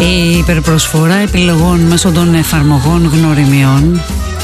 Η υπερπροσφορά επιλογών μέσω των εφαρμογών γνωριμιών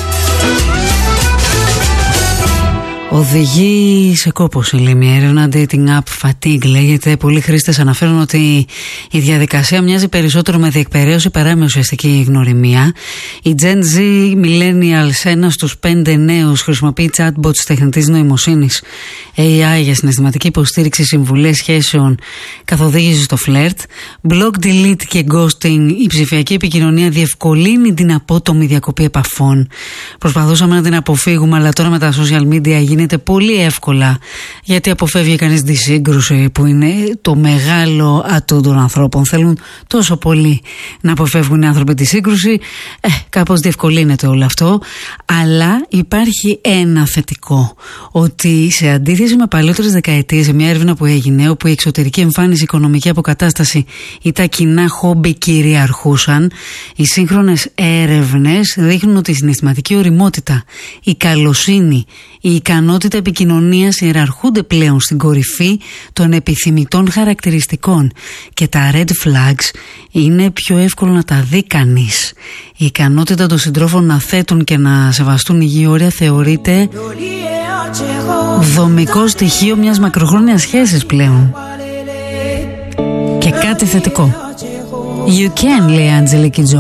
οδηγεί σε κόπωση, λέει μια έρευνα. Dating app fatigue λέγεται. Πολλοί χρήστες αναφέρουν ότι η διαδικασία μοιάζει περισσότερο με διεκπαιρέωση παρά με ουσιαστική γνωριμία. Οι Gen Z Millennials, ένας στους 5 νέους, χρησιμοποιεί chatbots τεχνητής νοημοσύνης, AI για συναισθηματική υποστήριξη, συμβουλές σχέσεων, καθοδήγηση στο φλερτ. Block, delete και ghosting. Η ψηφιακή επικοινωνία διευκολύνει την απότομη διακοπή επαφών. Προσπαθούσαμε να την αποφύγουμε, αλλά τώρα με τα social media γίνεται πολύ εύκολα, γιατί αποφεύγει κανείς τη σύγκρουση που είναι το μεγάλο ατού των ανθρώπων. Θέλουν τόσο πολύ να αποφεύγουν οι άνθρωποι τη σύγκρουση, κάπως διευκολύνεται όλο αυτό. Αλλά υπάρχει ένα θετικό, ότι σε αντίθεση με παλαιότερες δεκαετίες, σε μια έρευνα που έγινε, όπου η εξωτερική εμφάνιση, η οικονομική αποκατάσταση ή τα κοινά χόμπι κυριαρχούσαν, οι σύγχρονες έρευνες δείχνουν ότι η συναισθηματική ωριμότητα, η καλοσύνη, η ικανότητα επικοινωνίας ιεραρχούνται πλέον στην κορυφή των επιθυμητών χαρακτηριστικών, και τα red flags είναι πιο εύκολο να τα δει κανείς. Η ικανότητα των συντρόφων να θέτουν και να σεβαστούν υγιή όρια θεωρείται δομικό στοιχείο μιας μακροχρόνιας σχέσης πλέον. Και κάτι θετικό. You can, λέει η Αντζελική Τζο.